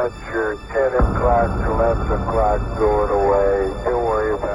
watch your 10 o'clock, 11 o'clock going away. Don't worry about